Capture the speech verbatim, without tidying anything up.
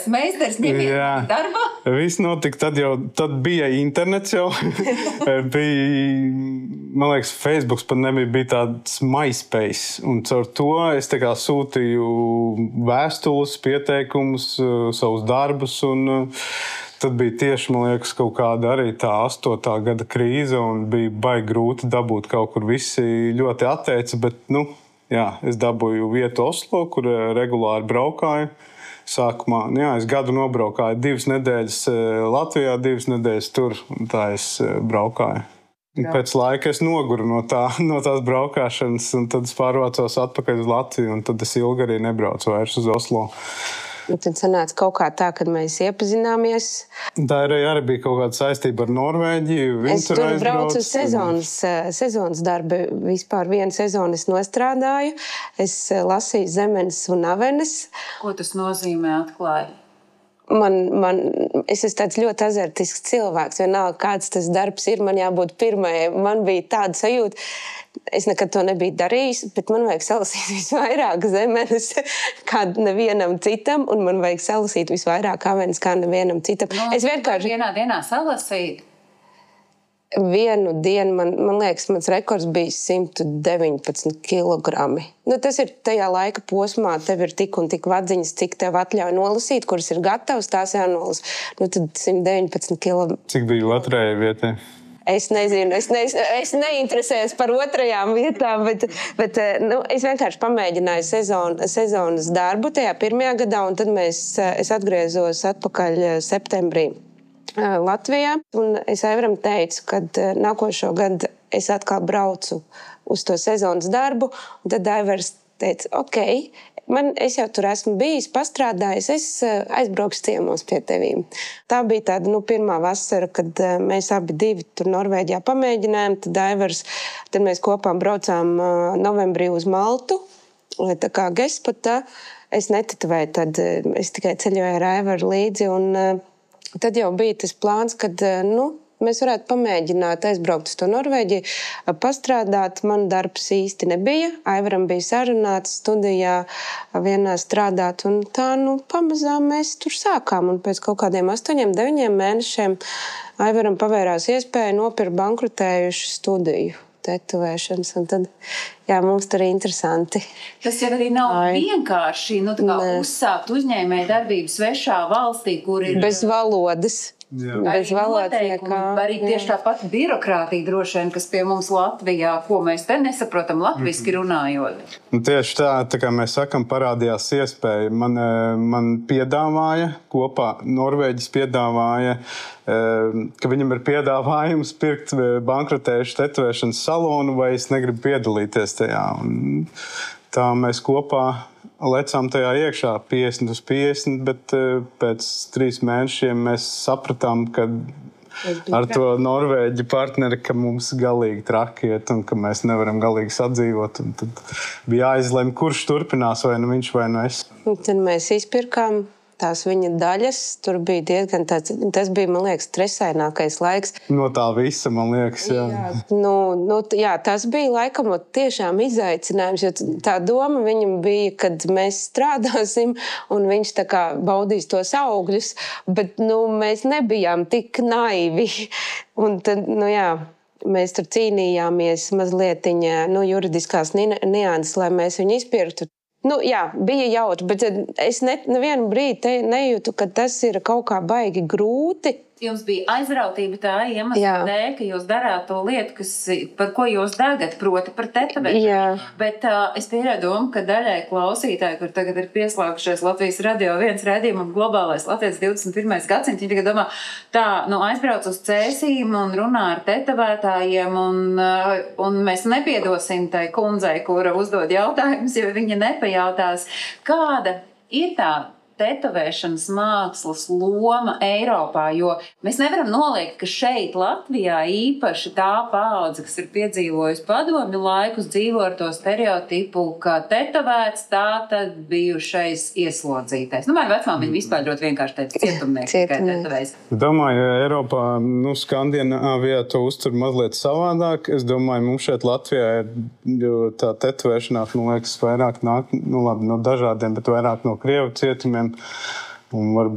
Pēc meistars ņemiet darbā? Viss notika, tad jau tad bija internets jau. bija, man liekas, Facebooks pat nebija, bija tāds MySpace. Un caur to es tā kā sūtīju vēstules, pieteikumus, savus darbus un tad bija tieši, man liekas, kaut kāda arī tā astotā gada krīze un bija baigi grūti dabūt kaut kur. Visi ļoti atteica, bet, nu, jā, es dabūju vietu Oslo, kur regulāri braukāju. Sākumā, nu jā, es gadu nobraukāju divas nedēļas Latvijā, divas nedēļas tur, un tā es braukāju. Un pēc laika es noguru no, tā, no tās braukāšanas, un tad es pārvācos atpakaļ uz Latviju, un tad es ilgi arī nebraucu vairs uz Oslo. Un tad sanāca kaut kā tā, kad mēs iepazināmies. Tā arī, arī bija kaut kāda saistība ar Norvēģiju. Es tur braucu uz sezonas, sezonas darbi. Vispār vienu sezonu es nostrādāju. Es lasīju zemenes un avenes. Ko tas nozīmē atklāji? Man, man, es esmu tāds ļoti azartisks cilvēks. Vienalga, kāds tas darbs ir, man jābūt pirmajai. Man bija tāda sajūta, es nekad to nebiju darījis, bet man vajag salasīt visvairāk zemenes kā nevienam citam, un man vajag salasīt visvairāk avenes kā nevienam citam. No, es vienkārši... Vienā dienā salasīt? Vienu dienu, man, man liekas, mans rekords bija simt deviņpadsmit kilogrami. Nu, tas ir tajā laika posmā, tev ir tik un tik vadziņas, cik tev atļauj nolasīt, kuras ir gatavas, tās jānolas. Nu, tad simt deviņpadsmit kilogrami. Cik bija otrajai vietai? Es nezinu, es, ne, es neinteresējos par otrajām vietām, bet, bet nu, es vienkārši pamēģināju sezon, sezonas darbu tajā pirmajā gadā, un tad mēs, es atgriezos atpakaļ septembrī Latvijā. Un es Aivaram teicu, ka nākošo gadu es atkal braucu uz to sezonas darbu, un tad Aivars teica, ok, man, es jau tur esmu bijis, pastrādājis, es aizbraukšu ciemos pie tevīm. Tā bija tāda, nu, pirmā vasara, kad mēs abi divi tur Norvēģijā pamēģinājām, tad Aivars, tad mēs kopā braucām novembrī uz Maltu, tā kā gespata, es netetovēju, tad es tikai ceļoju ar Aivaru līdzi, un tad jau bija tas plāns, kad, nu, mēs varētu pamēģināt aizbraukt uz to Norvēģiju, pastrādāt. Man darbs īsti nebija. Aivaram bija sarunāts studijā vienā strādāt, un tā, nu, pamazām mēs tur sākām. Un pēc kaut kādiem astoņiem, deviņiem mēnešiem Aivaram pavērās iespēja nopirkt bankrutējušu studiju tetovēšanas, un tad, jā, mums tur ir interesanti. Tas jau arī nav Ai. vienkārši, nu, tā kā Nē. uzsākt uzņēmēju darbību svešā valstī, kur ir... Bez valodas. Jā. Bez valodas nekā. Arī tieši tāpat birokrātija droši vien, kas pie mums Latvijā, ko mēs te nesaprotam latviski runājot. Un tieši tā, tā kā mēs sakam, parādījās iespēja. Man, man piedāvāja kopā, Norvēģis piedāvāja, ka viņam ir piedāvājums pirkt bankrotējušu tetovēšanas salonu, vai es negribu piedalīties tajā. Un tā mēs kopā lecām tajā iekšā piecdesmit uz piecdesmit, bet pēc trīs mēnešiem mēs sapratām, ka ar to Norvēģi partneri, ka mums galīgi traki iet un ka mēs nevaram galīgi sadzīvot. Un tad bija jāizlem, kurš turpinās, vai nu viņš, vai nu es. Un tad mēs izpirkām tās viņa daļas. Tur bija diezgan tāds, tas bija, man liekas, stresainākais laiks. No tā visa, man liekas, jā. Jā, nu, nu, jā tas bija laikam tiešām izaicinājums, jo tā doma viņam bija, kad mēs strādāsim un viņš tā kā baudīs tos augļus, bet, nu, mēs nebijām tik naivi. Un tad, nu, jā, mēs tur cīnījāmies mazlietiņa, nu, juridiskās nianses, lai mēs viņu izpirktu. Nu, jā, bija jautri, bet es ne, nevienu brīdi nejūtu, ka tas ir kaut kā baigi grūti. Jums bija aizrautība tā iemesla dēļ, ka jūs darāt to lietu, kas, par ko jūs degat, proti par tetovēšanu. Bet uh, es pieļauju domu, ka daļai klausītāji, kur tagad ir pieslēgušies Latvijas radio viens raidījumam globālais Latvijas divdesmit pirmais gadsimts, viņi tagad domā, tā, nu, aizbrauc uz cēsīm un runā ar tetovētājiem, un, uh, un mēs nepiedosim tai kundzei, kura uzdod jautājumus, ja viņa nepajautās, kāda ir tā tetovēšanas mākslas loma Eiropā, jo mēs nevaram noliegt, ka šeit Latvijā īpaši tā paudze, kas ir piedzīvojusi padomju laikus, dzīvo ar to stereotipu, ka tetovēts tā tad bijušais ieslodzītais. Nu, man vecmām viņi vispār ļoti vienkārši teica cietumnieki, tikai tetovējs. Domāju, Eiropā, nu, Skandināvijā to uztur mazliet savādāk. Es domāju, mums šeit Latvijā ir tā tetovēšanās, man liekas, vairāk nāk, nu labi, no dažādiem, bet vairāk no Krievu cietumiem. Un